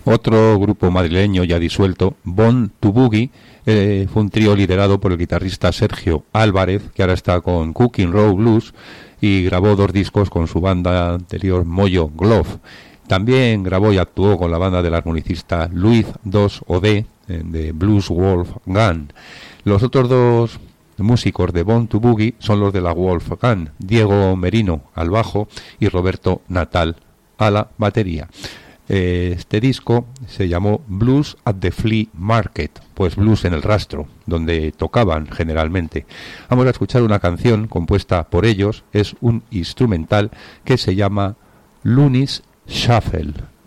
Otro grupo madrileño ya disuelto, Born to Boogie, fue un trío liderado por el guitarrista Sergio Álvarez, que ahora está con Cooking Row Blues, y grabó 2 discos con su banda anterior Mojo Glove. También grabó y actuó con la banda del armonicista Luis II Ode, de Blues Wolf Gun. Los otros 2 músicos de Born to Boogie son los de la Wolf Gun, Diego Merino al bajo y Roberto Natal a la batería. Este disco se llamó Blues at the Flea Market, pues blues en el rastro, donde tocaban generalmente. Vamos a escuchar una canción compuesta por ellos, es un instrumental que se llama Looney's Shuffle.